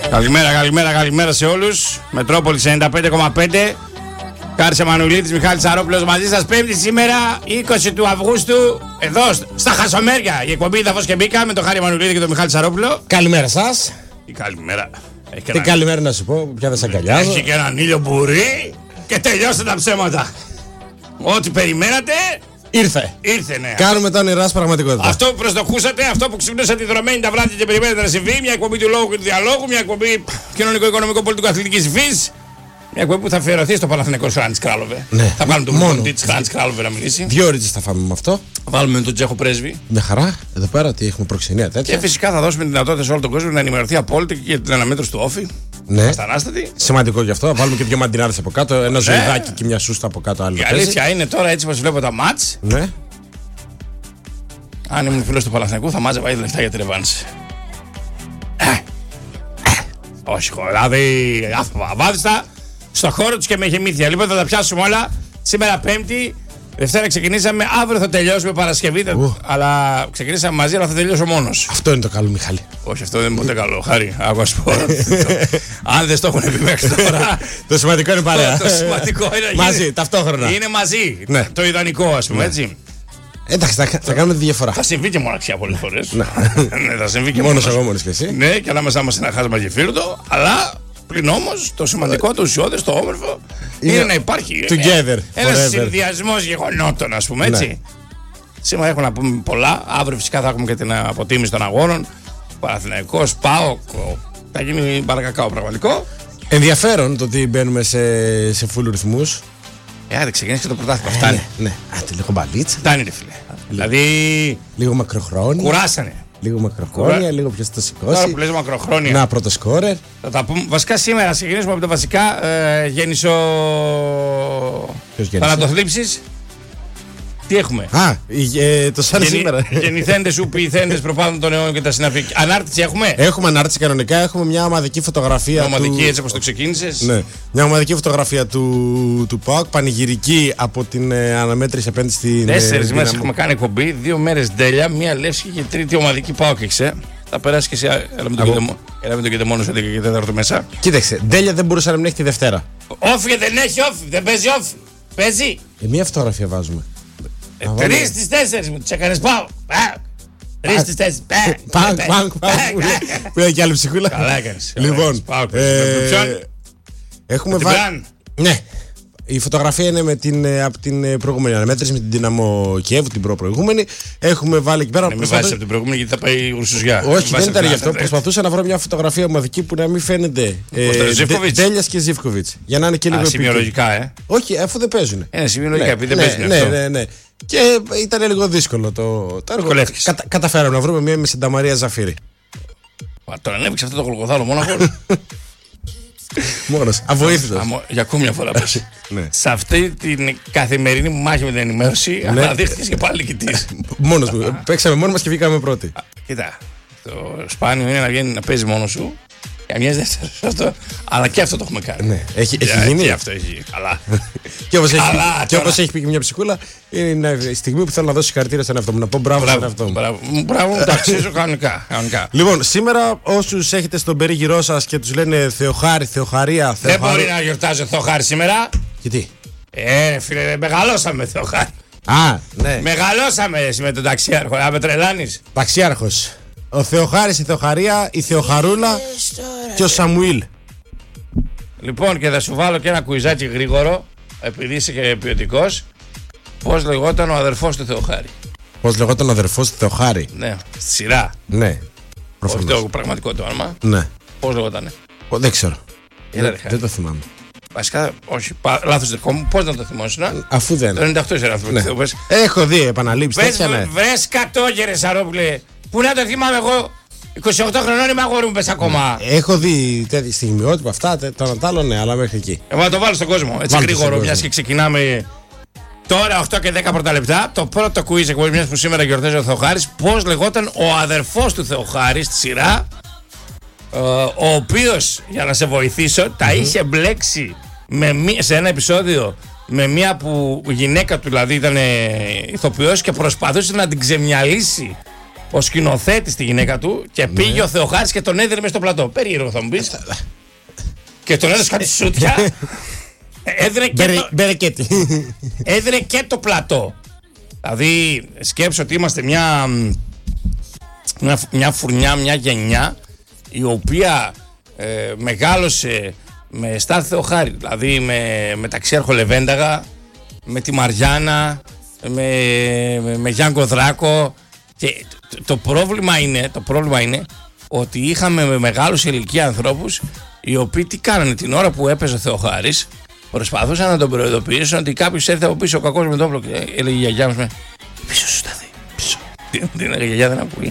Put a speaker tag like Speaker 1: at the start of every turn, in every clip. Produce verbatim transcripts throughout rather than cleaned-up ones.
Speaker 1: Καλημέρα, καλημέρα, καλημέρα σε όλους. Μετρόπολης ενενήντα πέντε κόμμα πέντε. Χάρης Εμμανουηλίδης, Μιχάλης Σαρόπουλος μαζί σας. Πέμπτη σήμερα, είκοσι του Αυγούστου, εδώ στα Χασομέρια. Η εκπομπή Δαφός και Μπήκα με τον Χάρη Εμμανουηλίδη και τον Μιχάλη Σαρόπουλο.
Speaker 2: Καλημέρα σας.
Speaker 1: Η καλημέρα.
Speaker 2: Τι ένα... καλημέρα να σου πω, πια δεν σε αγκαλιάζω.
Speaker 1: Έχει και έναν ήλιο μπουρί και τελειώστε τα ψέματα. Ό,τι περιμένατε.
Speaker 2: Ήρθε.
Speaker 1: Ήρθε, ναι.
Speaker 2: Κάνουμε τα όνειρά πραγματικότητα.
Speaker 1: Αυτό που προσδοκούσατε, αυτό που ξυπνούσατε δρομένη τα βράδια και περιμένετε να συμβεί. Μια εκπομπή του λόγου και του διαλόγου. Μια εκπομπή κοινωνικό-οικονομικό πολιτικού αθλητικής υφής. Μια εκπομπή που θα αφιερωθεί στο Παναθηναϊκό Χράνης Κράλοβε.
Speaker 2: Ναι.
Speaker 1: Θα βάλουμε τον μόνο τη Χράνης Κράλοβε να μιλήσει.
Speaker 2: Δύο ώρες θα φάμε με αυτό.
Speaker 1: Θα βάλουμε τον Τσέχο πρέσβη.
Speaker 2: Με χαρά. Εδώ πέρα ότι έχουμε προξενία τέτοια.
Speaker 1: Και φυσικά θα δώσουμε τη δυνατότητα σε όλο τον κόσμο να ενημερωθεί απόλυτα και για την αναμέτρηση του Όφη.
Speaker 2: Ναι.
Speaker 1: Αστανάστατη.
Speaker 2: Σημαντικό γι' αυτό. Θα βάλουμε και δύο μαντινάδες από κάτω. Ένα ναι. ζωηδάκι και μια σούστα από κάτω. Άλλη
Speaker 1: η αλήθεια είναι τώρα έτσι όπως βλέπω τα μάτς.
Speaker 2: Ναι.
Speaker 1: Αν ήμουν φίλος του Παναθηναϊκού θα μάζευα ήδη λεφτά για τη ρεβάνση. Όχι, δηλαδή αβάδιστα στο χώρο τους και με γεμήθεια. Λοιπόν, θα τα πιάσουμε όλα. Σήμερα Πέμπτη, Δευτέρα ξεκινήσαμε. Αύριο θα τελειώσουμε Παρασκευή. Uh. Αλλά ξεκινήσαμε μαζί, αλλά θα τελειώσω μόνος.
Speaker 2: Αυτό είναι το καλό, Μιχάλη.
Speaker 1: Όχι, αυτό δεν είναι ποτέ καλό. Χάρη, άκου ας πω. Αν δεν στο έχουν πει μέχρι τώρα.
Speaker 2: Το σημαντικό είναι παρέα.
Speaker 1: Το σημαντικό είναι
Speaker 2: μαζί, ταυτόχρονα.
Speaker 1: Είναι μαζί.
Speaker 2: Ναι.
Speaker 1: Το ιδανικό, ας πούμε, έτσι.
Speaker 2: Εντάξει, θα, θα κάνουμε τη διαφορά.
Speaker 1: Θα συμβεί και μοναξιά πολλές φορές.
Speaker 2: Ναι,
Speaker 1: θα συμβεί και
Speaker 2: μόνος εγώ, μόνος και εσύ.
Speaker 1: Ναι, και ανάμεσά μας ένα χάσμα γεφύρτο, αλλά πλην όμως το σημαντικό, το ουσιώδες, το όμορφο είναι, είναι να υπάρχει
Speaker 2: together,
Speaker 1: ένας συνδυασμός γεγονότων, ας πούμε, έτσι. Ναι. Σήμερα έχουμε να πούμε πολλά. Αύριο φυσικά θα έχουμε και την αποτίμηση των αγώνων. Παναθηναϊκός, ΠΑΟΚ, θα γίνει μπαρακακάο πραγματικό.
Speaker 2: Ενδιαφέρον το ότι μπαίνουμε σε, σε full ρυθμούς.
Speaker 1: Ε, άντε ξεκινήσει και το πρωτάθλημα. Φτάνει.
Speaker 2: Ναι, ναι. Άντε, λίγο μπαλίτσα.
Speaker 1: Φτάνει, ρε φίλε. Δηλαδή.
Speaker 2: Λίγο μακροχρόνια.
Speaker 1: Κουράσανε.
Speaker 2: Λίγο μακροχρόνια, Κουρα... λίγο ποιος θα το σηκώσει.
Speaker 1: Τώρα που λες μακροχρόνια.
Speaker 2: Να, πρώτο σκόρερ.
Speaker 1: Θα τα πούμε. Βασικά σήμερα, ξεκινήσουμε από τα βασικά. Ε, γέννησο.
Speaker 2: Ποιος γέννησε?
Speaker 1: Θανατοθλίψεις. Τι έχουμε?
Speaker 2: Α, ε, το σαν Γενι... σήμερα.
Speaker 1: Γεννηθέντες, ουποιηθέντες, προπάντων των αιώνων και τα συναφή. Ανάρτηση έχουμε.
Speaker 2: Έχουμε ανάρτηση κανονικά. Έχουμε μια ομαδική φωτογραφία.
Speaker 1: Μια ομαδική,
Speaker 2: του...
Speaker 1: έτσι όπως το ξεκίνησες.
Speaker 2: Ναι. Μια ομαδική φωτογραφία του, του ΠΑΟΚ. Πανηγυρική από την ε, αναμέτρηση απέναντι στην.
Speaker 1: Τέσσερις μέρες έχουμε κάνει εκπομπή. Δύο μέρες ντέλια. Μία Λεύσκη και τρίτη ομαδική ΠΑΟΚ εξέ. Θα περάσει και εσύ. Έλα με τον κεντεμόνο σε δέκα και τέταρτο μέσα.
Speaker 2: Κοίταξε, ντέλια δεν μπορούσε να μην έχει τη Δευτέρα.
Speaker 1: Όφη δεν έχει όφη. Δεν παίζει όφη. Παίζει.
Speaker 2: Ε, μία φωτογραφία βάζουμε.
Speaker 1: Τρεις στις τέσσερις μου, τους έκανες πάω. Τρεις στις τέσσερις.
Speaker 2: Πάω, πάω, πάω. Που είναι και άλλη ψυχούλα.
Speaker 1: Καλά έκανες.
Speaker 2: Λοιπόν, έχουμε βάλει. Ναι. Η φωτογραφία είναι με την, από την προηγούμενη αναμέτρηση με την Δυναμό Κιέβου, την προ-προηγούμενη. Έχουμε βάλει εκεί πέρα.
Speaker 1: Ναι, μην βάζεις από την προηγούμενη γιατί θα πάει γουρσουζιά.
Speaker 2: Όχι, δεν ήταν γι' αυτό. Προσπαθούσα να βρω μια φωτογραφία ομαδική που να μην φαίνεται. Ντέλιας και Ζίβκοβιτς. Για να είναι και λίγο πιο.
Speaker 1: Σημειολογικά, ε.
Speaker 2: Όχι, αφού δεν παίζουν.
Speaker 1: Είναι σημειολογικά, επειδή δεν παίζουν.
Speaker 2: Ναι, ναι, ναι. Και ήταν λίγο δύσκολο το, το έργο. Κατα, καταφέραμε να βρούμε μια με Σαντα Μαρία Ζαφύρη.
Speaker 1: Τον ανέβηξε αυτό το γολγοθάλο μόναχο.
Speaker 2: Μόνος, αβοήθητος.
Speaker 1: Για ακόμη μια φορά πες. Σε αυτή την καθημερινή μάχη με την ενημέρωση, αναδείχθηκες και πάλι νικητής.
Speaker 2: Μόνος μου. Παίξαμε μόνοι μας και βγήκαμε πρώτοι.
Speaker 1: Κοίτα, το σπάνιο είναι να βγαίνει να παίζει μόνος σου. Για μια δεύτερη αυτό, αλλά και αυτό το έχουμε κάνει.
Speaker 2: Ναι, έχει, έχει γίνει.
Speaker 1: Και αυτό έχει. Καλά.
Speaker 2: Και όπως έχει, τώρα... έχει πει και μια ψυχούλα, είναι η στιγμή που θέλω να δώσω συγχαρητήρια στον εαυτό μου. Να πω μπράβο, μπράβο στον εαυτό μου.
Speaker 1: Μπράβο, μπράβο, το αξίζω κανονικά, κανονικά.
Speaker 2: Λοιπόν, σήμερα όσους έχετε στον περίγυρό σας και τους λένε Θεοχάρη, Θεοχαρία.
Speaker 1: Δεν μπορεί να γιορτάζει ο Θεοχάρη σήμερα.
Speaker 2: Γιατί?
Speaker 1: Ε, φίλε, μεγαλώσαμε Θεοχάρη.
Speaker 2: Α, ναι.
Speaker 1: Μεγαλώσαμε εσύ με τον ταξίαρχο, να με τρελάνεις.
Speaker 2: Ταξίαρχος. Ο Θεοχάρης, η Θεοχαρία, η Θεοχαρούλα και ο Σαμουήλ.
Speaker 1: Λοιπόν, και θα σου βάλω και ένα κουιζάκι γρήγορο, επειδή είσαι και ποιοτικός. Πώς λεγόταν ο αδερφός του Θεοχάρη?
Speaker 2: Πώς λεγόταν ο αδερφός του Θεοχάρη?
Speaker 1: Ναι, στη σειρά.
Speaker 2: Ναι.
Speaker 1: Όχι το πραγματικό το όνομα.
Speaker 2: Ναι.
Speaker 1: Πώς λεγότανε?
Speaker 2: Δεν ξέρω.
Speaker 1: Δεν,
Speaker 2: δεν το θυμάμαι.
Speaker 1: Βασικά, όχι, πα, λάθος δικό μου. Πώς να το θυμόσουν?
Speaker 2: Αφού δεν.
Speaker 1: Το ενενήντα οκτώ είσαι λάθος.
Speaker 2: Ναι. Έχω δει επαναλήψεις.
Speaker 1: Πες, ναι. Βρες κατόγερες, Σαρόπουλε. Πού να το θυμάμαι εγώ? είκοσι οκτώ χρονών είμαι, αγόρι μου, πες ακόμα.
Speaker 2: Έχω δει τέτοια στιγμιότυπα αυτά, το άλλο ναι, αλλά μέχρι εκεί.
Speaker 1: Εγώ να το βάλω στον κόσμο. Έτσι
Speaker 2: Βάλτε
Speaker 1: γρήγορο, μιας και ξεκινάμε τώρα οκτώ και δέκα πρώτα λεπτά. Το πρώτο quiz εκπομπή, μιας που σήμερα γιορτάζει ο Θεοχάρης. Πώς λεγόταν ο αδερφός του Θεοχάρη στη σειρά, ο οποίος, για να σε βοηθήσω, mm-hmm. τα είχε μπλέξει με μία, σε ένα επεισόδιο με μία που η γυναίκα του δηλαδή ήταν ηθοποιός και προσπαθούσε να την ξεμυαλίσει ο σκηνοθέτης τη γυναίκα του και ναι. πήγε ο Θεοχάρης και τον έδινε μες στο πλατό. Περίεργο θα μου πεις. Και τον έδωσε κάτι σούτια. Έδινε και, το... έδινε και το πλατό. Δηλαδή σκέψω ότι είμαστε μια, μια, μια φουρνιά, μια γενιά η οποία ε, μεγάλωσε με Στάθη Θεοχάρη. Δηλαδή με, με Ταξιάρχο Λεβένταγα, με τη Μαριάννα, με, με, με Γιάνγκο Δράκο. Και το, το, πρόβλημα είναι, το πρόβλημα είναι ότι είχαμε με μεγάλους ηλικία ανθρώπους οι οποίοι τι κάνανε την ώρα που έπαιζε ο Θεοχάρης. Προσπαθούσαν να τον προειδοποιήσουν ότι κάποιος έρθει από πίσω ο κακός με το όπλο και έλεγε η γιαγιά μας με πίσω σου Στάθη, πίσω. Την έλεγε η γιαγιά δεν ακούει.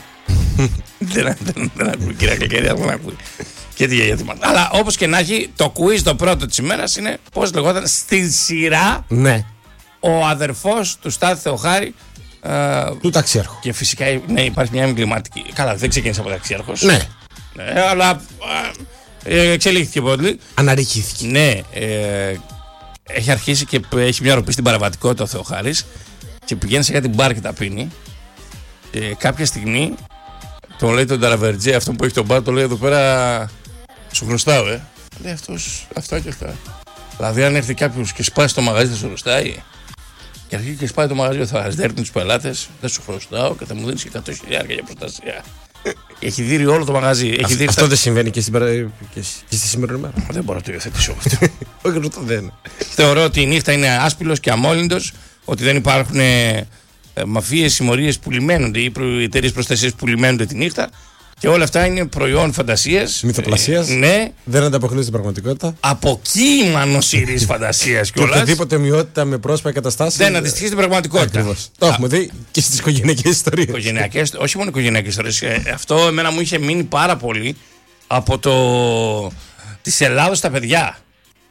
Speaker 1: δεν, δεν, δεν ακούει, κυρία Κλικερία, δεν ακούει. Και τη γιαγιά τη μάνα. Αλλά όπως και να έχει, το quiz το πρώτο της ημέρας είναι πώς λεγόταν στη σειρά
Speaker 2: ναι.
Speaker 1: ο αδερφός του Στάθη Θεοχάρη. Uh,
Speaker 2: του Ταξιάρχου.
Speaker 1: Και φυσικά ναι, υπάρχει μια εμβληματική. Καλά, δεν ξεκίνησε από Ταξιάρχος.
Speaker 2: Ναι.
Speaker 1: ναι αλλά uh, ε, εξελίχθηκε πολύ.
Speaker 2: Αναρριχήθηκε.
Speaker 1: Ναι. Ε, έχει αρχίσει και έχει μια ροπή στην παραβατικότητα ο Θεοχάρης και πηγαίνει σε κάτι μπαρ και τα πίνει. Και κάποια στιγμή τον λέει τον Ταραβερτζέ, αυτό που έχει τον μπαρ, τον λέει εδώ πέρα σου χρωστάω, ε. Λέει αυτός, αυτά και αυτά. Δηλαδή, αν έρθει κάποιος και σπάσει το μαγαζί, θα σου χρωστάει. Και αρχίζει και σπάει το μαγαζί, θα δέρνει τους πελάτες, δεν σου χρωστάω και θα μου δίνεις εκατό χιλιάδες για προστασία. Έχει δει όλο το μαγαζί. Έχει δει
Speaker 2: αυτό στα... δεν συμβαίνει και, στην παρα... και στη σημερινή μέρα.
Speaker 1: Δεν μπορώ να το υιοθετήσω αυτό.
Speaker 2: Όχι, αυτό δεν.
Speaker 1: Θεωρώ ότι η νύχτα είναι άσπυλος και αμόλυντος, ότι δεν υπάρχουν ε, μαφίες, συμμορίες που λιμένονται ή προ... εταιρείες προστασίας που λιμένονται τη νύχτα. Και όλα αυτά είναι προϊόν φαντασίας.
Speaker 2: Μυθοπλασίας.
Speaker 1: Ε, ναι.
Speaker 2: Δεν ανταποκρίνεται στην πραγματικότητα.
Speaker 1: Αποκύημα νοσηρής φαντασίας κιόλας.
Speaker 2: Και οποιαδήποτε ομοιότητα με πρόσωπα καταστάσεις.
Speaker 1: Δεν αντιστοιχεί στην πραγματικότητα.
Speaker 2: Ακριβώς. Το έχουμε δει και στις οικογενειακές ιστορίες.
Speaker 1: Οικογενειακές, όχι μόνο οικογενειακές ιστορίες. Αυτό εμένα μου είχε μείνει πάρα πολύ από το. Της Ελλάδος στα παιδιά.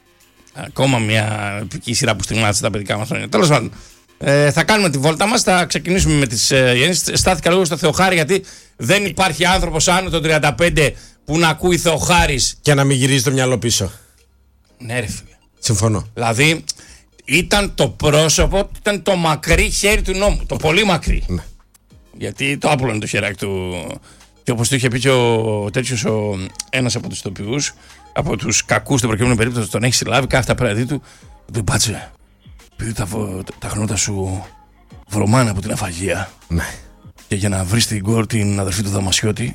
Speaker 1: Ακόμα μια επική σειρά που στιγμάτισε τα παιδικά μας χρόνια. Τέλος πάντων. Ε, θα κάνουμε τη βόλτα μας, θα ξεκινήσουμε με τις ε, γεννήσεις. Στάθηκα λίγο στο Θεοχάρη γιατί δεν υπάρχει άνθρωπος άνω των τριάντα πέντε που να ακούει Θεοχάρης
Speaker 2: και να μην γυρίζει το μυαλό πίσω.
Speaker 1: Ναι ρε φίλε.
Speaker 2: Συμφωνώ.
Speaker 1: Δηλαδή ήταν το πρόσωπο, ήταν το μακρύ χέρι του νόμου, το πολύ μακρύ.
Speaker 2: Ναι.
Speaker 1: Γιατί το άπλωνε το χεράκι του. Και όπως το είχε πει και ο τέτοιος ο, ένας από τους ηθοποιούς, από τους κακούς στην προκειμένη περίπτωση, τον έχει συλλάβει, κάθε απέναντί του, του πάτσε. Επειδή τα, τα χνότα σου βρωμάνε από την αφαγία.
Speaker 2: Ναι.
Speaker 1: Και για να βρεις την κόρη, την αδερφή του Δαμασιώτη,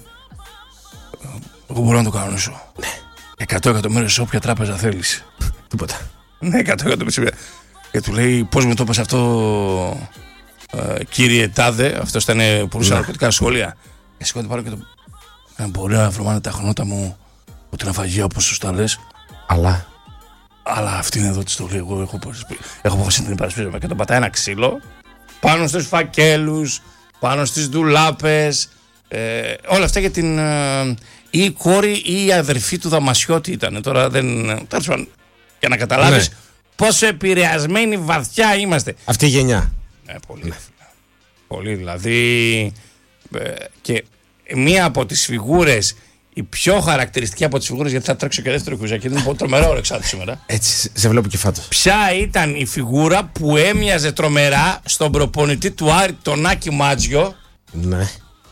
Speaker 1: εγώ μπορώ να το κανονίσω.
Speaker 2: Ναι.
Speaker 1: Εκατό εκατομμύρια σε όποια τράπεζα θέλεις.
Speaker 2: Τίποτα.
Speaker 1: Ναι, εκατό εκατομμύρια. Και του λέει, πώς μου το είπες αυτό, ε, κύριε Τάδε, αυτό ήταν πουλούσα ναρκωτικά σχόλια. Και σηκώνει πάνω και το. Ε, μπορεί να βρωμάνε τα χνότα μου από την αφαγία, όπως σωστά λες.
Speaker 2: Αλλά.
Speaker 1: Αλλά αυτή είναι εδώ τη στολή. Εγώ έχω, έχω αποφασίσει να την υπερασπίζομαι. Και τον πατάει ένα ξύλο πάνω στους φακέλους, πάνω στις ντουλάπες. Ε, όλα αυτά για την. Ε, ή η κόρη ή η αδερφή του Δαμασιώτη ήταν. Τώρα δεν. Τέλος πάντων, για να καταλάβεις ναι. πόσο επηρεασμένοι βαθιά είμαστε.
Speaker 2: Αυτή η γενιά.
Speaker 1: Ναι, πολύ. Ναι. Πολύ δηλαδή. Ε, και μία από τις φιγούρες. Η πιο χαρακτηριστική από τις φιγούρες, γιατί θα τρέξω και δεύτερο κουζάκι, είναι τρομερά όρεξά σήμερα.
Speaker 2: Έτσι, σε βλέπω και φάτος.
Speaker 1: Ποια ήταν η φιγούρα που έμοιαζε τρομερά στον προπονητή του Άρη, τον Άκη Μάτζιο.
Speaker 2: Ναι.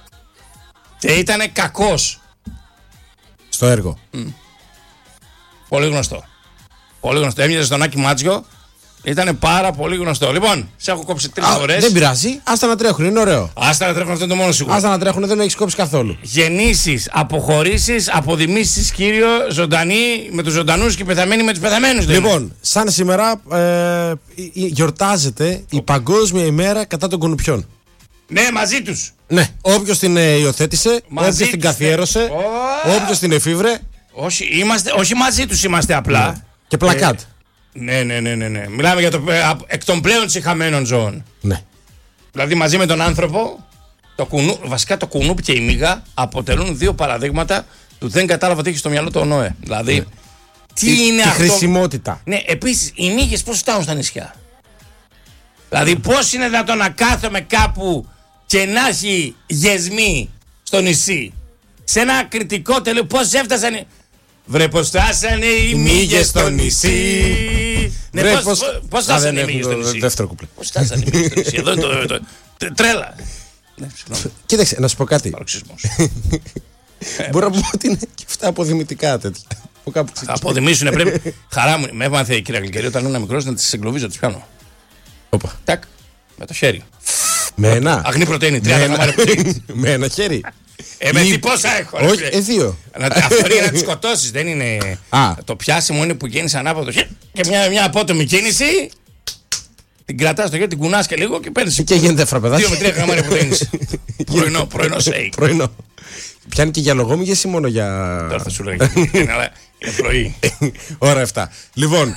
Speaker 1: Και ήτανε κακός.
Speaker 2: Στο έργο.
Speaker 1: Mm. Πολύ γνωστό. Πολύ γνωστό. Έμοιαζε στον Άκη Μάτζιο. Ήτανε πάρα πολύ γνωστό. Λοιπόν, σε έχω κόψει τρεις φορές.
Speaker 2: Δεν πειράζει. Άστα να τρέχουν, είναι ωραίο.
Speaker 1: Άστα να τρέχουν, αυτό είναι το μόνο σίγουρο.
Speaker 2: Άστα να τρέχουν, δεν έχει κόψει καθόλου.
Speaker 1: Γεννήσεις, αποχωρήσεις, αποδημήσεις, κύριο, ζωντανοί με τους ζωντανούς και πεθαμένοι με τους πεθαμένους.
Speaker 2: Λοιπόν, σαν σήμερα ε, γιορτάζεται η Παγκόσμια ημέρα κατά των κουνουπιών.
Speaker 1: Ναι, μαζί τους.
Speaker 2: Ναι, όποιος την ε, υιοθέτησε, όποιος την καθιέρωσε, oh. όποιος την εφήβρε.
Speaker 1: Όχι, είμαστε, όχι μαζί τους είμαστε απλά.
Speaker 2: Ναι. Και πλακάτ.
Speaker 1: Ε, ναι, ναι, ναι, ναι, ναι. Μιλάμε για το εκ των πλέον σιχαμένων ζώων.
Speaker 2: Ναι.
Speaker 1: Δηλαδή μαζί με τον άνθρωπο, το κουνού, βασικά το κουνούπι και η μύγα αποτελούν δύο παραδείγματα του δεν κατάλαβα τι έχει στο μυαλό του ο Νόε. Δηλαδή, ναι. τι
Speaker 2: η,
Speaker 1: είναι
Speaker 2: η
Speaker 1: αυτό.
Speaker 2: Η χρησιμότητα.
Speaker 1: Ναι, επίσης, οι μύγες πώς φτάνουν στα νησιά. Δηλαδή, πώς είναι δυνατόν να κάθομαι κάπου και να έχει γεσμοί στο νησί. Σε ένα κριτικό τελείο, πώς έφτασαν. Βρε πως φτάσανε οι μύγες στο νησί. Ναι,
Speaker 2: Βρε,
Speaker 1: πώς,
Speaker 2: πώς,
Speaker 1: πώς, πώς φτάσανε οι μύγες στο νησί.
Speaker 2: Δεύτερο κουπλέ.
Speaker 1: Πώς φτάσανε οι μύγες στο νησί. Εδώ είναι το, το, το, τρέλα. Ναι,
Speaker 2: κοίταξε, να σου πω κάτι. Μπορώ να πω ότι είναι και αυτά αποδημητικά τέτοια.
Speaker 1: Θα αποδημήσουν, πρέπει. Χαρά μου, με έμαθε η κυρία Γλυκερή όταν ήμουν μικρός να τις εγκλωβίζω, τις πιάνω.
Speaker 2: Οπα.
Speaker 1: Τάκ, με το χέρι.
Speaker 2: Με ένα.
Speaker 1: Αγνή πρωτεΐνη, τρία γραμμάρια πρωτεΐνη.
Speaker 2: Με ένα χέρι.
Speaker 1: Ε, με τι πόσα έχω.
Speaker 2: Όχι, ε, δύο.
Speaker 1: Αυτό είναι για να τις σκοτώσεις, δεν είναι. Το πιάσιμο είναι που γίνεις ανάποδο το χέρι και μια απότομη κίνηση. Την κρατάς στο χέρι, την κουνάς και λίγο και παίρνεις.
Speaker 2: Και γίνεται φραπεδάκι.
Speaker 1: Δύο με τρία γραμμάρια πρωτεΐνης. Πρωινό, πρωινό σέικ.
Speaker 2: Πρωινό. Πιάνει και για λογόμυγες ή μόνο για.
Speaker 1: Τώρα θα σου λέγα. Είναι πρωί.
Speaker 2: Ώρα εφτά. Λοιπόν.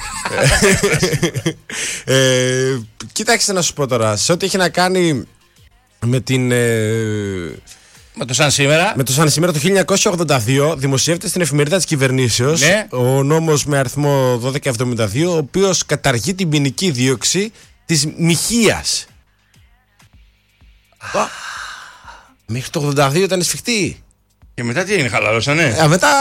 Speaker 2: ε, κοίταξε να σου πω τώρα. Σε ό,τι έχει να κάνει με την. Ε,
Speaker 1: με το σαν σήμερα.
Speaker 2: Με το σαν σήμερα το χίλια εννιακόσια ογδόντα δύο δημοσιεύεται στην εφημερίδα της κυβερνήσεως, ναι, ο νόμος με αριθμό δώδεκα εβδομήντα δύο, ο οποίος καταργεί την ποινική δίωξη της μοιχείας. Ah. Μέχρι το ογδόντα δύο ήταν σφιχτή.
Speaker 1: Και μετά τι είναι, χαλαρώσανε.
Speaker 2: Α, μετά.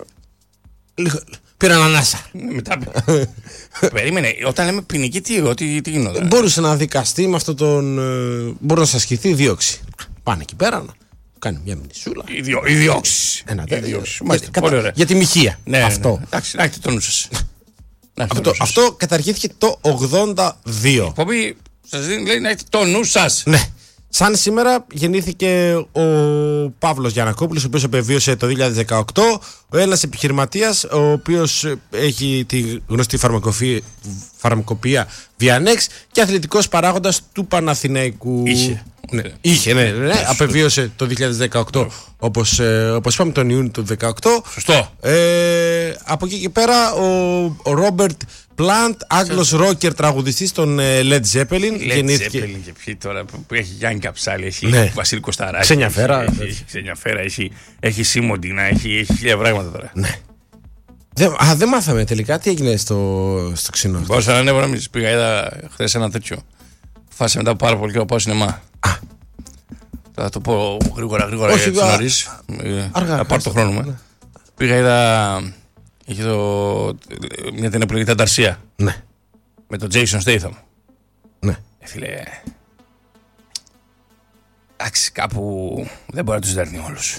Speaker 2: Πήραν ανάσα.
Speaker 1: Μετά. Περίμενε, όταν λέμε ποινική, τι, τι, τι γινόταν.
Speaker 2: Μπορούσε να δικαστεί με αυτόν τον. Μπορεί να σα ασκηθεί δίωξη. Πάνε εκεί πέρα να κάνει μια μινισούλα.
Speaker 1: Η διώξη.
Speaker 2: Ένα τέτοιο. Για τη μοιχεία.
Speaker 1: Ναι,
Speaker 2: αυτό.
Speaker 1: Ναι. Εντάξει, να έχετε το νου σας.
Speaker 2: αυτό, αυτό καταργήθηκε το ογδόντα δύο.
Speaker 1: Η εκπομπή σας λέει να έχετε το νου σας.
Speaker 2: Ναι. Σαν σήμερα γεννήθηκε ο Παύλος Γιαννακόπουλος, ο οποίος απεβίωσε το δύο χιλιάδες δεκαοκτώ, ο Έλληνας επιχειρηματίας, ο οποίος έχει τη γνωστή φαρμακοποιία Βιανέξ και αθλητικός παράγοντας του Παναθηναϊκού.
Speaker 1: Είχε.
Speaker 2: Ναι, είχε, ναι, ναι, ναι. Απεβίωσε το δύο χιλιάδες δεκαοκτώ, όπως, ε, όπως είπαμε, τον Ιούνιο του δεκαοκτώ.
Speaker 1: Σωστό.
Speaker 2: Ε, από εκεί και πέρα ο Ρόμπερτ Πλάντ, Άγγλος ρόκερ τραγουδιστής των Led Zeppelin.
Speaker 1: Led
Speaker 2: γεννήθηκε...
Speaker 1: Zeppelin και ποιοι τώρα που έχει Γιάννη Καψάλη, έχει
Speaker 2: ναι.
Speaker 1: Βασίλη Κωσταράκη.
Speaker 2: Ξενιαφέρα.
Speaker 1: Έχει, έχει Ξενιαφέρα, έχει, έχει Σίμοντινα, έχει, έχει χίλια πράγματα τώρα.
Speaker 2: Ναι. Δεν, α, δεν μάθαμε τελικά τι έγινε στο, στο ξινό.
Speaker 1: Μπορούσα να ανέβω να μην πήγα, είδα χθες ένα τέτοιο. Φάσε μετά πάρα πολύ και να πάω σινεμά.
Speaker 2: Α.
Speaker 1: Θα το πω γρήγορα, γρήγορα.
Speaker 2: Όχι,
Speaker 1: για νωρίς.
Speaker 2: Αργά.
Speaker 1: Θα πάρω το χρόνο μου. Ναι. Πήγα, είδα. Είχε το, μια την επιλογή Τανταρσία.
Speaker 2: Ναι.
Speaker 1: Με τον Jason Statham.
Speaker 2: Ναι.
Speaker 1: Ε, φίλε. Εντάξει, κάπου δεν μπορεί να τους δέρνει όλους.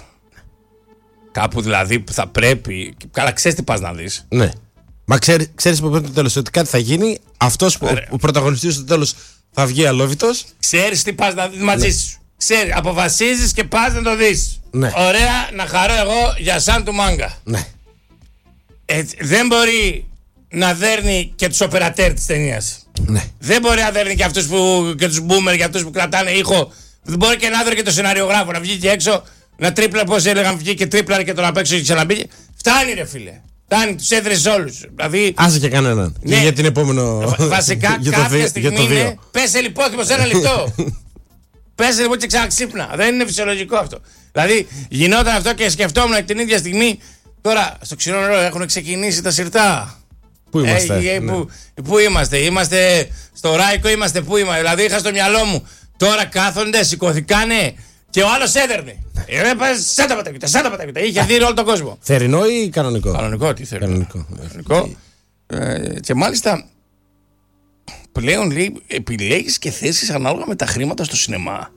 Speaker 1: Κάπου δηλαδή που θα πρέπει. Καλά, ξέρεις τι πας να δεις.
Speaker 2: Ναι. Μα ξέρει, ξέρεις από πρώτο το τέλος ότι κάτι θα γίνει. Αυτός που, ο, ο πρωταγωνιστής στο τέλος θα βγει αλόβητος.
Speaker 1: Ξέρεις τι πας να δεις μαζί σου. Ξέρεις, αποφασίζεις και πας να το δεις.
Speaker 2: Ναι.
Speaker 1: Ωραία, να χαρώ εγώ για σαν του μάγκα.
Speaker 2: Ναι.
Speaker 1: Ε, δεν μπορεί να δέρνει και τους οπερατέρ της ταινίας.
Speaker 2: Ναι.
Speaker 1: Δεν μπορεί να δέρνει και αυτούς που, και τους boomer και αυτούς που κρατάνε ήχο. Δεν μπορεί και να δέρνει και το σεναριογράφο να βγει και έξω, να τρίπλα, πώς έλεγαν, βγει και τρίπλα και τον απ' έξω και ξαναμπήκε. Φτάνει ρε φίλε. Φτάνει, τους έδρες όλους. Δηλαδή,
Speaker 2: άσε και κανέναν. Ναι. Και για την επόμενο.
Speaker 1: Βασικά κάποια στιγμή είναι. Πέσε λιπόθυμο σε ένα λεπτό. Πέσε λοιπόν και ξαναξύπνα. Δεν είναι φυσιολογικό αυτό. Δηλαδή γινόταν αυτό και σκεφτόμουν την ίδια στιγμή. Τώρα στο ξηρό νερό έχουν ξεκινήσει τα σιρτά.
Speaker 2: Πού είμαστε,
Speaker 1: ε, ε,
Speaker 2: ναι.
Speaker 1: που, πού είμαστε, είμαστε στο Ράικο, είμαστε πού είμαστε. Δηλαδή είχα στο μυαλό μου. Τώρα κάθονται, σηκωθήκανε και ο άλλος έδερνε. Ε, σαν τα πατάκια, σαν τα πατάκια. Είχε δει όλο τον κόσμο.
Speaker 2: Θερινό ή κανονικό?
Speaker 1: Κανονικό, τι θερινό.
Speaker 2: Κανονικό.
Speaker 1: κανονικό. Ε, και μάλιστα πλέον λέει επιλέγεις και θέσεις ανάλογα με τα χρήματα στο σινεμά.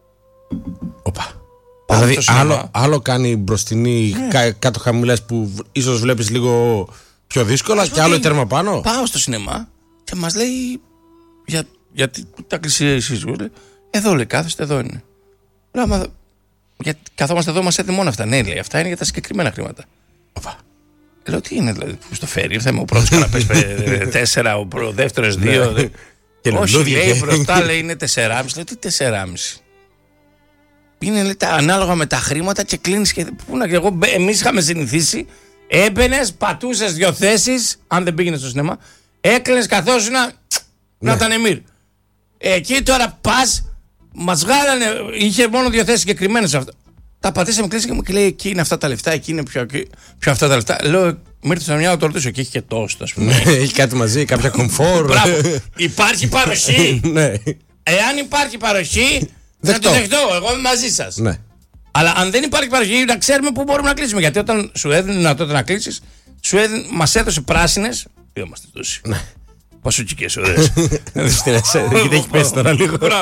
Speaker 2: Οπα. Δηλαδή άλλο, άλλο κάνει μπροστινή yeah. κά, κάτω χαμηλές που ίσως βλέπεις λίγο πιο δύσκολα και άλλο τέρμα πάνω.
Speaker 1: Πάω στο σινεμά και μας λέει για, γιατί τα κλεισία εσείς λέει, εδώ λέει κάθεστε εδώ είναι. Λέω άμα για, καθόμαστε εδώ μας έδινε μόνο αυτά. Ναι λέει αυτά είναι για τα συγκεκριμένα χρήματα. Οπα. Λέω τι είναι δηλαδή που στο φέρει ήρθαμε ο πρώτος καναπές τέσσερα, ο δεύτερος δύο. Όχι λέει μπροστά λέει είναι τεσσεράμιση. Λέω τι τεσσεράμιση. Είναι λέει, τα, ανάλογα με τα χρήματα και κλείνεις και πού να και εγώ. Εμείς είχαμε συνηθίσει, έμπαινες, πατούσες δύο θέσεις, αν δεν πήγαινες στο σινεμά, έκλαινες καθώς να, ναι. να ήταν εμίρ. Εκεί τώρα πας, μας βγάλανε, είχε μόνο δύο θέσεις συγκεκριμένες αυτό. Τα πατήσαμε, κλείσαμε και λέει εκεί είναι αυτά τα λεφτά, εκεί είναι πιο, πιο αυτά τα λεφτά. Λέω, μου ήρθε στο μυαλό να το ρωτήσω και έχει και τόστο, ας πούμε.
Speaker 2: Έχει κάτι μαζί, κάποια κομφόρ.
Speaker 1: Μπράβο. Υπάρχει παροχή.
Speaker 2: Ναι.
Speaker 1: Εάν υπάρχει παροχή. Να το δεχτώ, εγώ είμαι μαζί σας.
Speaker 2: Ναι.
Speaker 1: Αλλά αν δεν υπάρχει παροχή, να ξέρουμε πού μπορούμε να κλείσουμε. Γιατί όταν σου έδινε δυνατότητα να κλείσεις, σου έδινε, μας έδωσε πράσινες. Δύο μας τις δώσει.
Speaker 2: Ναι.
Speaker 1: Πασουκικές, ωραίες.
Speaker 2: Γιατί έχει πέσει τώρα λίγο.
Speaker 1: Μπράβο.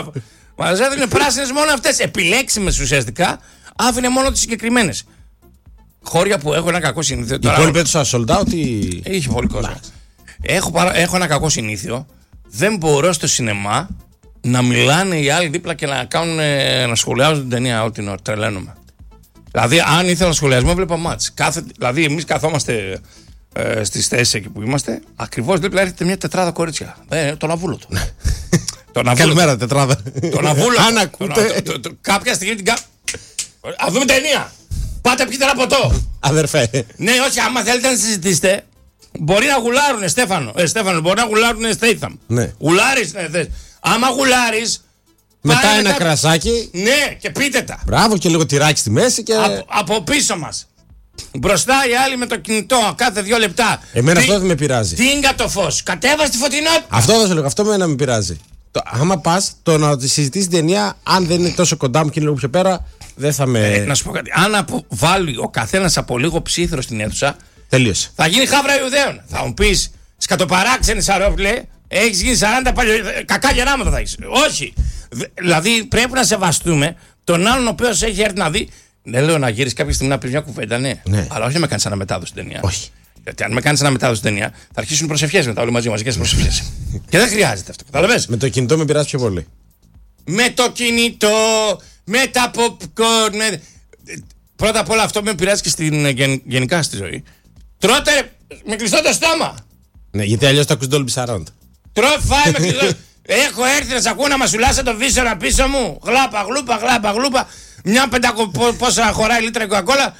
Speaker 1: Μας έδινε πράσινες μόνο αυτές. Επιλέξιμες ουσιαστικά, άφηνε μόνο τις συγκεκριμένες. Χώρια που έχω ένα κακό συνήθειο.
Speaker 2: Η υπόλοιπη έτουσα sold out ή.
Speaker 1: Είχε πολύ κόσμο. Έχω, παρα... έχω ένα κακό συνήθειο. Δεν μπορώ στο σινεμά να μιλάνε οι άλλοι δίπλα και να, κάνουν, να σχολιάζουν την ταινία όλη την ώρα. Τρελαίνομαι. Δηλαδή, αν ήθελα σχολιασμό, βλέπα μάτς. Κάθε... Δηλαδή, εμείς καθόμαστε ε, στις θέσεις εκεί που είμαστε, ακριβώς δίπλα έρχεται μια τετράδα κορίτσια. Ε, τον αβούλωτο.
Speaker 2: Καλημέρα, τετράδα.
Speaker 1: Τον αβούλωτο.
Speaker 2: Αν ακούτε.
Speaker 1: Κάποια στιγμή την. Α δούμε ταινία. Πάτε πιείτε ένα ποτό.
Speaker 2: Αδερφέ.
Speaker 1: Ναι, όχι, άμα θέλετε να συζητήσετε, μπορεί να γουλάρουνε, Στέφανο. Ε, Στέφανο, μπορεί να γουλάρουνε, Στέιθαμ.
Speaker 2: Ναι.
Speaker 1: Γουλάρεις, ναι, θες. Άμα γουλάρεις.
Speaker 2: Μετά ένα μετά... κρασάκι.
Speaker 1: Ναι, και πείτε τα.
Speaker 2: Μπράβο, και λίγο τυράκι στη μέση και.
Speaker 1: Από, από πίσω μας. Μπροστά οι άλλοι με το κινητό κάθε δύο λεπτά.
Speaker 2: Εμένα τι... αυτό δεν με πειράζει.
Speaker 1: Τίνγκα το φως. Κατέβα στη φωτεινότητα.
Speaker 2: Αυτό δεν σου λέω, αυτό με με πειράζει. Το, άμα πας, το να συζητήσει την ταινία, αν δεν είναι τόσο κοντά μου και είναι λίγο πιο πέρα, δεν θα με.
Speaker 1: Ε, να σου πω κάτι. Αν απο... βάλει ο καθένας από λίγο ψήθρο στην αίθουσα.
Speaker 2: Τελείωσε. Θα
Speaker 1: γίνει χάβρα Ιουδαίων. Θα μου πει σκατοπαράξενη Σαρόπλε, έχει γίνει σαράντα παλιό. Κακά γεράματα θα έχει. Όχι. Δηλαδή πρέπει να σεβαστούμε τον άλλον ο οποίο έχει έρθει να δει. Δεν λέω να γύρει κάποια στιγμή να πει μια κουβέντα, ναι.
Speaker 2: ναι.
Speaker 1: Αλλά όχι να με κάνει αναμετάδοση ταινία.
Speaker 2: Όχι.
Speaker 1: Γιατί αν με κάνει αναμετάδοση ταινία, θα αρχίσουν προσευχές μετά όλοι μαζί, μαζικές προσευχές. Και δεν χρειάζεται αυτό. Καταλαβες.
Speaker 2: Με το κινητό με πειράζει πιο πολύ.
Speaker 1: Με το κινητό, με τα popcorn. Με... Πρώτα απ' όλα αυτό με πειράζει και στην, γεν, γενικά στη ζωή. Τρώτε με κλειστό το στόμα.
Speaker 2: Ναι, γιατί αλλιώς το ακούς Dolby Surround.
Speaker 1: Τρώω, φάει με κλειστό. Έχω έρθει να σ' ακούω να μασουλάσαι το βίσσορα πίσω μου. Γλάπα, γλούπα, γλάπα, γλούπα. Μια πεντακο... πόσα χωράει λίτρα κοκακόλα.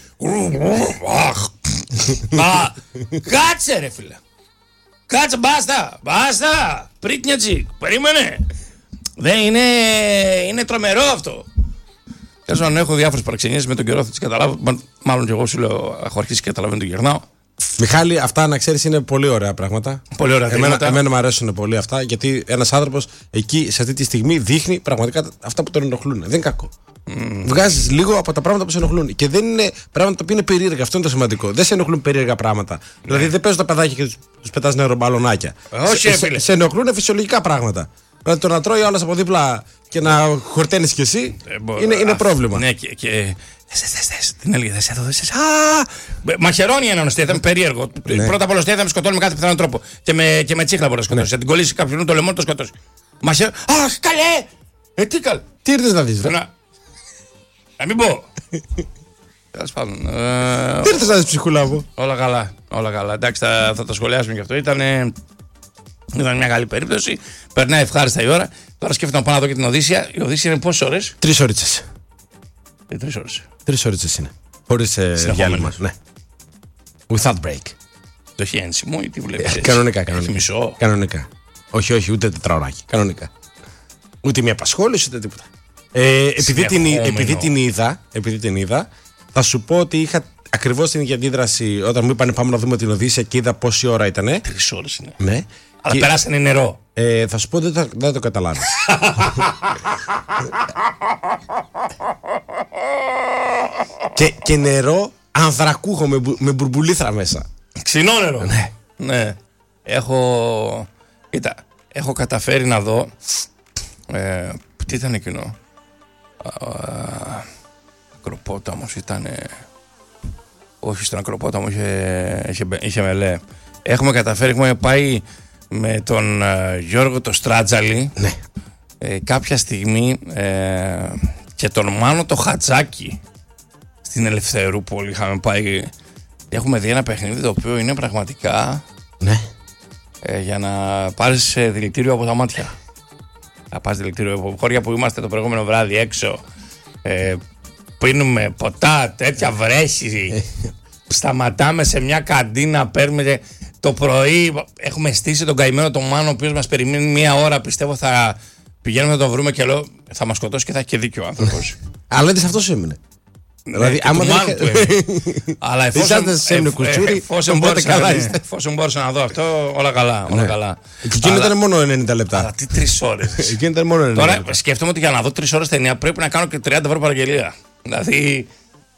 Speaker 1: Κάτσε ρε φίλε. Κάτσε, μπάστα, μπάστα. Πρίτνιατσι, περίμενε. Δεν είναι, είναι τρομερό αυτό. Θέλω να έχω διάφορες παραξενίες με τον καιρό, θα τις καταλάβω. Μάλλον και εγώ σου λέω, έχω αρχίσει και καταλαβαίνω τον γερνάω.
Speaker 2: Μιχάλη, αυτά να ξέρεις είναι πολύ ωραία πράγματα.
Speaker 1: Πολύ ωραία
Speaker 2: εμένα, εμένα μου αρέσουν πολύ αυτά, γιατί ένας άνθρωπος εκεί σε αυτή τη στιγμή δείχνει πραγματικά αυτά που τον ενοχλούν. Δεν είναι κακό. Mm. Βγάζεις λίγο από τα πράγματα που σε ενοχλούν. Και δεν είναι πράγματα που είναι περίεργα. Αυτό είναι το σημαντικό. Δεν σε ενοχλούν περίεργα πράγματα. Mm. Δηλαδή δεν παίζουν τα παιδάκια και τους πετάς νερομπαλονάκια.
Speaker 1: Όχι,
Speaker 2: σε, σε, σε ενοχλούν φυσιολογικά πράγματα. Δηλαδή το να τρώει ο άλλος από δίπλα και να χορταίνεις κι εσύ ε, μπο, είναι, είναι α, πρόβλημα.
Speaker 1: Ναι, και. και... Την έλεγε, δεν σε έδω, δεν σε. Μαχαιρώνει έναν Στέιθαμ, περίεργο. Ναι. Πρώτα απ' όλα Στέιθαμ σκοτώνει με κάθε πιθανό τρόπο. Και με, και με τσίχλα μπορεί να σκοτώσει. Ναι. Θα την κολλήσει κάποιον το λαιμό, το σκοτώσει. Μαχαιρώνει. Αχ, καλέ! Ε, τι καλέ.
Speaker 2: Τι ήρθες να δεις, ρε.
Speaker 1: Να, να μην πω. Τέλος πάντων.
Speaker 2: Τι ήρθες να δεις, ψυχούλα μου.
Speaker 1: Όλα καλά. Όλα καλά. Εντάξει, θα, θα το σχολιάσουμε κι αυτό. Ήτανε. Ήταν μια καλή περίπτωση. Περνάει ευχάριστα η ώρα. Τώρα σκέφτομαι να πάω να δω και την Οδύσσια. Η Οδύσσια είναι πόσες ώρες?
Speaker 2: Τρεις ώριτσες.
Speaker 1: Ε, τρεις ώρες.
Speaker 2: Τρεις ώρες είναι. Χωρίς ε, διάλειμμα. Ναι. Without break.
Speaker 1: Το έχει ένσημο ή τι βλέπεις?
Speaker 2: Ε, κανονικά, κανονικά.
Speaker 1: Έχει μισό.
Speaker 2: Κανονικά. Όχι, όχι, ούτε τετραωράκι. Κανονικά. Ούτε μια απασχόληση, ούτε τίποτα. Ε, επειδή, την, επειδή, την είδα, επειδή την είδα, θα σου πω ότι είχα ακριβώς την ίδια αντίδραση όταν μου είπαν πάμε να δούμε την Οδύσσια και είδα πόση ώρα ήτανε.
Speaker 1: Τρεις ώρες είναι.
Speaker 2: Ναι.
Speaker 1: Αλλά και... περάσανε νερό.
Speaker 2: Ε, θα σου πω ότι δεν, δεν το καταλάβεις. και, και νερό ανθρακούχο με, με μπουρμπουλήθρα μέσα.
Speaker 1: Ξινό νερό.
Speaker 2: Ναι.
Speaker 1: Ναι. Έχω... Κοίτα, έχω καταφέρει να δω... Ε, τι ήταν εκείνο? Ακροπόταμος ήταν... Όχι, στον Ακροπόταμο είχε, είχε, είχε μελέ. Έχουμε καταφέρει, έχουμε πάει με τον uh, Γιώργο το Στράτζαλη,
Speaker 2: ναι.
Speaker 1: ε, κάποια στιγμή ε, και τον Μάνο το Χατζάκι στην Ελευθερούπολη είχαμε πάει. Έχουμε δει ένα παιχνίδι το οποίο είναι πραγματικά
Speaker 2: ναι.
Speaker 1: ε, για να πάρεις δηλητήριο από τα μάτια. Να πάρεις δηλητήριο από χώρια που είμαστε το προηγούμενο βράδυ έξω. Ε, πίνουμε ποτά, τέτοια βρέχη. Σταματάμε σε μια καντίνα, παίρνουμε το πρωί. Έχουμε στήσει τον καημένο τον Μάνο, ο οποίος μας περιμένει μία ώρα. Πιστεύω θα πηγαίνουμε να τον βρούμε και λέω θα μας σκοτώσει και θα έχει και δίκιο ο άνθρωπος.
Speaker 2: Αλλά έτσι αυτό σου έμεινε.
Speaker 1: Δηλαδή, άμα δεν είχε... Αλλά εφόσον, εφόσον, μπόρεσα, ναι, εφόσον μπόρεσα να δω αυτό, όλα καλά. Όλα
Speaker 2: ναι.
Speaker 1: καλά.
Speaker 2: Και εκείνο ήταν μόνο ενενήντα λεπτά.
Speaker 1: Αλλά τι τρεις ώρες.
Speaker 2: Εκείνο ήταν μόνο ενενήντα
Speaker 1: Τώρα
Speaker 2: λεπτά.
Speaker 1: σκέφτομαι ότι για να δω τρεις ώρες ταινία πρέπει να κάνω και τριάντα ευρώ παραγγελία. Δηλαδή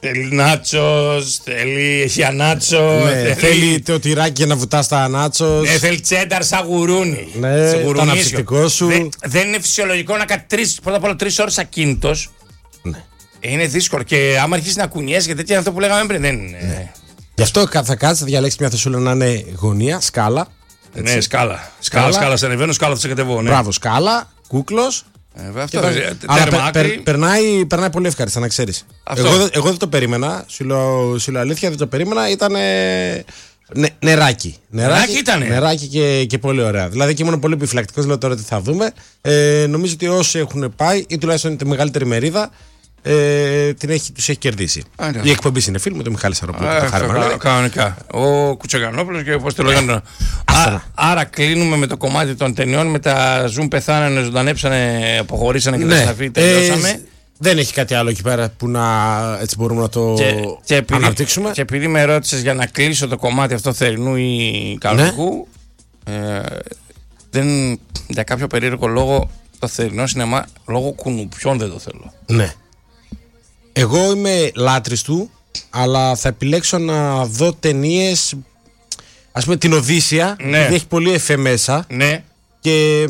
Speaker 1: Θέλει νάτσος, θέλει έχει ανάτσο.
Speaker 2: Ναι,
Speaker 1: θέλει...
Speaker 2: θέλει το τυράκι για να βουτά στα νάτσος.
Speaker 1: Ναι, θέλει τσένταρ σαν γουρούνι.
Speaker 2: Ναι, το αναψυκτικό σου.
Speaker 1: Δεν, δεν είναι φυσιολογικό να κάτσει τρεις, πρώτα απ' όλα τρεις ώρες ακίνητος.
Speaker 2: Ναι.
Speaker 1: Είναι δύσκολο και άμα αρχίσει να κουνιέσαι και τέτοια είναι αυτό που λέγαμε πριν. Δεν είναι.
Speaker 2: Ναι. Γι' αυτό θα κάτσει, θα διαλέξει μια θεσούλα να είναι γωνία, σκάλα.
Speaker 1: Έτσι. Ναι, σκάλα. Σκάλα, σκάλα, σε ανεβαίνω, σκάλα θα σε κατεβώ. Ναι.
Speaker 2: Μπράβο, σκάλα, κούκλος.
Speaker 1: Ε, αυτό
Speaker 2: το...
Speaker 1: τέρμα
Speaker 2: Αλλά πε,
Speaker 1: άκρη.
Speaker 2: πε, περνάει, περνάει πολύ ευχάριστα, να ξέρεις. Εγώ, εγώ δεν το περίμενα. Σου λέω, σου λέω αλήθεια, δεν το περίμενα. Ήταν νε, νεράκι.
Speaker 1: Νεράκι ήτανε.
Speaker 2: Νεράκι και, και πολύ ωραία. Δηλαδή και ήμουν πολύ επιφυλακτικός. Λέω τώρα τι θα δούμε. Ε, νομίζω ότι όσοι έχουν πάει, ή τουλάχιστον τη μεγαλύτερη μερίδα, ε, την έχει, τους έχει κερδίσει. Α, ναι. Η εκπομπή είναι φίλη με τον Μιχάλη Σαροπούλου.
Speaker 1: Ε, κανονικά. Ο Κουτσογιαννόπουλος και πώς το λέγανε. Άρα κλείνουμε με το κομμάτι των ταινιών. Με τα ζουν, πεθάνανε, ζωντανέψανε, αποχωρήσανε και
Speaker 2: ναι.
Speaker 1: τα σταφή. Τελειώσαμε.
Speaker 2: Ε, δεν έχει κάτι άλλο εκεί πέρα που να έτσι μπορούμε να το
Speaker 1: και, και επειδή,
Speaker 2: αναπτύξουμε.
Speaker 1: Και επειδή με ρώτησες για να κλείσω το κομμάτι αυτό θερινού ή καλοκαιριού, ναι. ε, δεν, για κάποιο περίεργο λόγο το θερινό σινεμά λόγω κουνουπιών δεν το θέλω.
Speaker 2: Ναι. Εγώ είμαι λάτρης του, αλλά θα επιλέξω να δω ταινίες, ας πούμε την Οδύσσια,
Speaker 1: ναι.
Speaker 2: γιατί έχει πολύ εφέ μέσα.
Speaker 1: Ναι.
Speaker 2: Και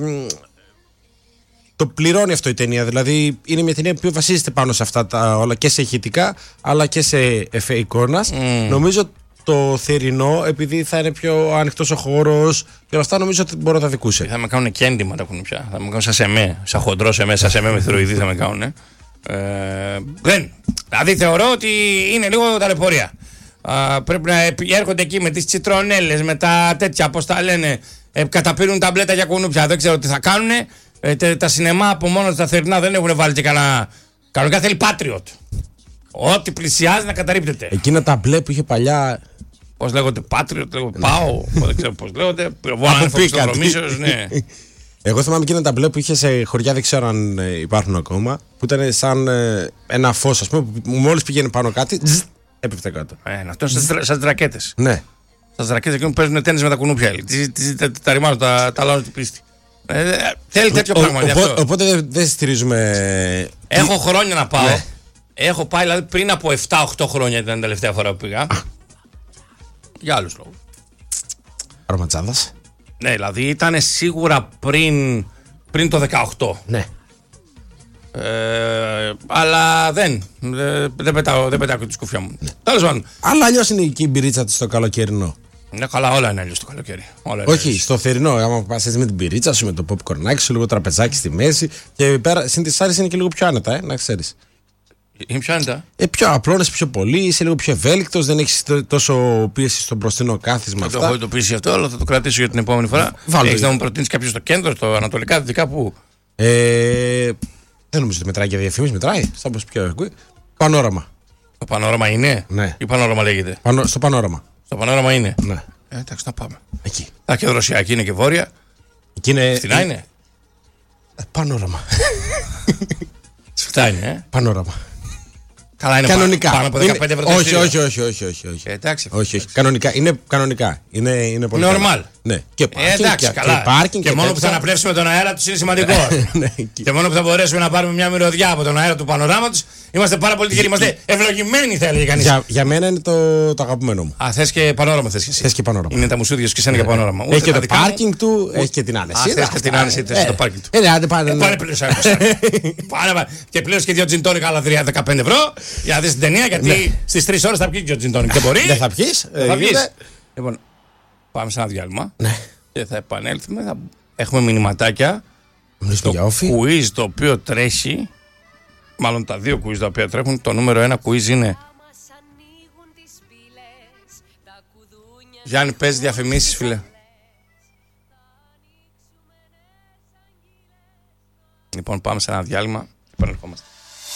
Speaker 2: το πληρώνει αυτό η ταινία. Δηλαδή είναι μια ταινία που βασίζεται πάνω σε αυτά τα όλα, και σε ηχητικά αλλά και σε εφέ εικόνας. Mm. Νομίζω το θερινό, επειδή θα είναι πιο ανοιχτός ο χώρος και όλα αυτά, νομίζω ότι μπορεί να τα δικούσε.
Speaker 1: Θα με κάνουν και έντοιμα τα κουνουπιά. Θα με κάνουν σαν σεμέ, σαν χοντρό σεμέ, σαν σεμέ με θηροειδή θα με κάνουν. Ε. Ε, δεν. Δηλαδή θεωρώ ότι είναι λίγο ταλαιπωρία. Α, πρέπει να έρχονται εκεί με τις τσιτρονέλες, με τα τέτοια, πώς τα λένε, ε, καταπίνουν ταμπλέτα για κουνούπια. Δεν ξέρω τι θα κάνουν. Ε, τε, τα σινεμά από μόνο τα θερινά δεν έχουν βάλει και κανένα. Κανονικά θέλει Patriot. Ό,τι πλησιάζει να καταρρίπτεται.
Speaker 2: Εκείνα τα μπλε που είχε παλιά.
Speaker 1: Πώς λέγονται, Patriot, λέγονται Πάω, δεν ξέρω πώς λέγονται. Πυροβόλα, ναι.
Speaker 2: Εγώ θυμάμαι εκείνα τα μπλε που είχε σε χωριά, δεν ξέρω αν ε, υπάρχουν ακόμα, που ήταν σαν ε, ένα φως, ας πούμε, που μόλις πήγαινε πάνω κάτι, τζ, έπεφτε κάτω.
Speaker 1: Ε, αυτό είναι σαν ρακέτες.
Speaker 2: Ναι.
Speaker 1: Σαν ρακέτες εκείνοι που παίζουν τέννις με τα κουνούπια. Τα ρημάζουν, τα λάζουν την πίστη. Θέλει τέτοιο πράγμα.
Speaker 2: Οπότε δεν στηρίζουμε.
Speaker 1: Έχω χρόνια να πάω. Έχω πάει δηλαδή πριν από επτά οκτώ χρόνια ήταν η τελευταία φορά που πήγα. Για άλλους λόγους.
Speaker 2: Αρωματσάδας.
Speaker 1: Ναι, δηλαδή ήταν σίγουρα πριν, πριν το δεκαοκτώ.
Speaker 2: Ναι.
Speaker 1: Ε, αλλά δεν. Δεν, δεν πετάω, δεν πετάω και τη σκουφιά μου. Ναι. Τέλος πάντων.
Speaker 2: Αλλά αλλιώς είναι και η μπυρίτσα της στο καλοκαιρινό.
Speaker 1: Ναι, καλά, όλα είναι αλλιώς το καλοκαίρι. Όλα
Speaker 2: Όχι, αλλιώς. Στο θερινό. Άμα πας έτσι με την πυρίτσα σου, με το popcornάκι σου, λίγο τραπεζάκι στη μέση. Και πέρα, συν τις άλλες είναι και λίγο πιο άνετα, ε, να ξέρεις.
Speaker 1: Είναι πιο άνετα.
Speaker 2: Ε, πιο απλώνεσαι πιο πολύ, είσαι λίγο πιο ευέλικτος, δεν έχεις τόσο πίεση στο μπροστινό κάθισμα.
Speaker 1: Δεν το έχω ειδοποιήσει αυτό, αλλά θα το κρατήσω για την επόμενη φορά. Έχεις να μου προτείνεις κάποιο στο κέντρο, στο ανατολικά, δυτικά, πού?
Speaker 2: Ε, δεν νομίζω ότι μετράει για διαφήμιση, μετράει. Στα πως πιο ακούει. Πανόραμα.
Speaker 1: Το Πανόραμα είναι.
Speaker 2: Ναι.
Speaker 1: Ή Πανόραμα λέγεται.
Speaker 2: Πανο, στο Πανόραμα.
Speaker 1: Στο Πανόραμα είναι.
Speaker 2: Ναι.
Speaker 1: Ε, εντάξει, να πάμε.
Speaker 2: Εκεί.
Speaker 1: Α, και δροσιακή είναι και βόρεια.
Speaker 2: Εκεί είναι.
Speaker 1: Φθηνά είναι.
Speaker 2: Ε, Πανόραμα.
Speaker 1: Σφιχτά είναι, ε.
Speaker 2: Πανόραμα.
Speaker 1: Καλά, είναι
Speaker 2: κανονικά.
Speaker 1: Πάνω από δεκαπέντε ευρώ.
Speaker 2: Όχι, όχι, όχι, όχι, όχι, όχι.
Speaker 1: Ε, εντάξει.
Speaker 2: Όχι, όχι. Κανονικά. Είναι κανονικά. Είναι, είναι πολύ
Speaker 1: normal.
Speaker 2: Ναι. Και πάρκινγκ.
Speaker 1: Ε, εντάξει,
Speaker 2: και,
Speaker 1: καλά.
Speaker 2: Και, πάρκινγκ
Speaker 1: και, και μόνο τέτοια. Που θα αναπνεύσουμε τον αέρα του είναι σημαντικό.
Speaker 2: Ναι,
Speaker 1: και μόνο που θα μπορέσουμε να πάρουμε μια μυρωδιά από τον αέρα του πανοράματος, είμαστε πάρα πολύ τυχεροί. Είμαστε ευλογημένοι, θα έλεγε κανείς.
Speaker 2: Για, για μένα είναι το, το αγαπημένο μου.
Speaker 1: Α, θες και Πανόραμα, θες και εσύ.
Speaker 2: Θες και Πανόραμα.
Speaker 1: Είναι τα μουσούδια σου και σένα για Πανόραμα.
Speaker 2: Έχει και το πάρκινγκ του, έχει και την άνεση.
Speaker 1: Θες και την άνεση, θες το πάρκινγκ του.
Speaker 2: Ε, άντε πάνε.
Speaker 1: Πάνε πλήρως. Και πλήρως και δύο τζιντόνικα άλλα δεκαπέντε ευρώ για να δεις την ταινία, γιατί στις τρεις ώρες θα πιει και ο τζιντόνικ. Δεν μπορεί.
Speaker 2: Δεν θα πιεις.
Speaker 1: Θα πιεις. Λοιπόν, πάμε σε ένα διάλειμμα και θα επανέλθουμε. Έχουμε μηνυματάκια. Το quiz το οποίο τρέχει, μάλλον τα δύο quiz τα οποία τρέχουν. Το νούμερο ένα quiz είναι Γιάννη, πες διαφημίσεις, φίλε. Λοιπόν, πάμε σε ένα διάλειμμα και επανερχόμαστε.